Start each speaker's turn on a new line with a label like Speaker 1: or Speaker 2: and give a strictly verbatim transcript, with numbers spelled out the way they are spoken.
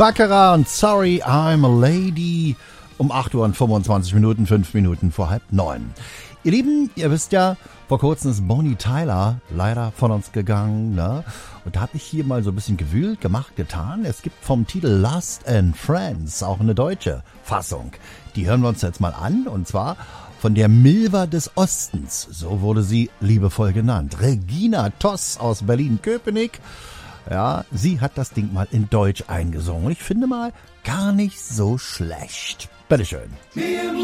Speaker 1: Baccarat und Sorry, I'm a Lady. Um acht Uhr und fünfundzwanzig Minuten, fünf Minuten vor halb neun. Ihr Lieben, ihr wisst ja, vor kurzem ist Bonnie Tyler leider von uns gegangen, ne? Und da habe ich hier mal so ein bisschen gewühlt, gemacht, getan. Es gibt vom Titel Lost and Friends auch eine deutsche Fassung. Die hören wir uns jetzt mal an, und zwar von der Milva des Ostens. So wurde sie liebevoll genannt. Regina Toss aus Berlin-Köpenick. Ja, sie hat das Ding mal in Deutsch eingesungen. Ich finde mal, gar nicht so schlecht. Bitteschön.